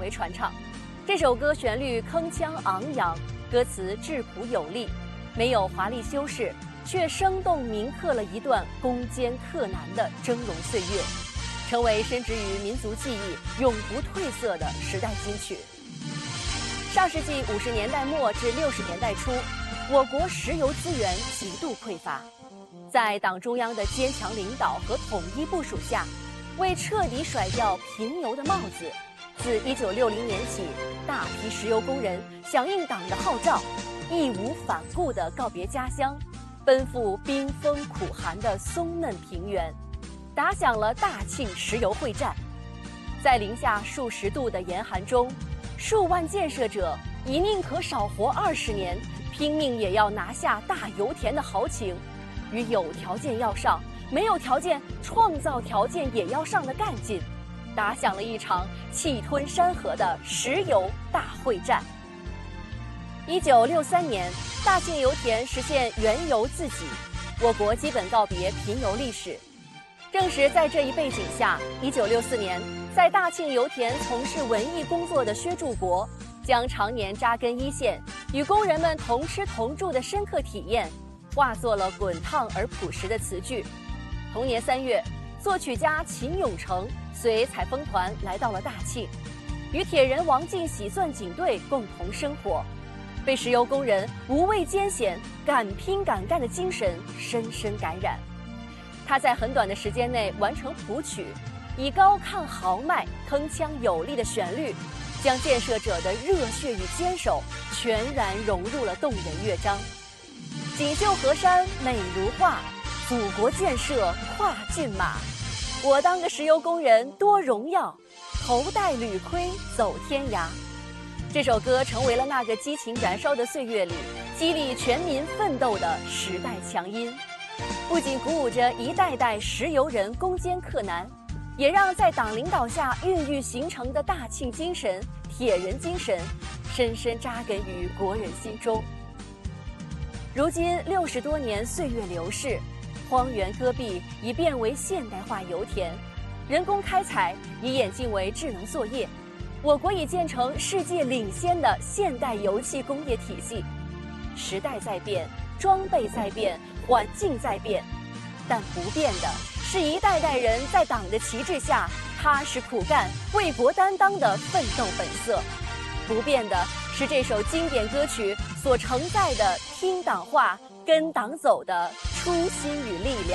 为传唱。这首歌旋律铿锵昂扬，歌词质朴有力，没有华丽修饰，却生动铭刻了一段攻坚克难的峥嵘岁月，成为深植于民族记忆、永不褪色的时代金曲。上世纪50年代末至60年代初，我国石油资源极度匮乏，在党中央的坚强领导和统一部署下，为彻底甩掉贫油的帽子，自1960年起，大批石油工人响应党的号召，义无反顾地告别家乡，奔赴冰封苦寒的松嫩平原，打响了大庆石油会战。在零下数十度的严寒中，数万建设者以宁可少活20年，拼命也要拿下大油田的豪情，与有条件要上，没有条件创造条件也要上的干劲，打响了一场气吞山河的石油大会战。1963年，大庆油田实现原油自给，我国基本告别贫油历史。正是在这一背景下，1964年，在大庆油田从事文艺工作的薛柱国，将常年扎根一线，与工人们同吃同住的深刻体验，化作了滚烫而朴实的词句。同年3月，作曲家秦永成随采风团来到了大庆，与铁人王进喜钻井队共同生活，被石油工人无畏艰险、敢拼敢干的精神深深感染。他在很短的时间内完成谱曲，以高亢豪迈、铿锵有力的旋律，将建设者的热血与坚守全然融入了动人乐章。锦绣河山美如画，祖国建设跨骏马。我当个石油工人多荣耀，头戴铝盔走天涯。这首歌成为了那个激情燃烧的岁月里激励全民奋斗的时代强音，不仅鼓舞着一代代石油人攻坚克难，也让在党领导下孕育形成的大庆精神、铁人精神深深扎根于国人心中。如今60多年岁月流逝，荒原戈壁已变为现代化油田，人工开采已演进为智能作业，我国已建成世界领先的现代油气工业体系。时代在变，装备在变，环境在变，但不变的是一代代人在党的旗帜下踏实苦干、为国担当的奋斗本色。不变的是这首经典歌曲所承载的听党话、跟党走的初心与力量。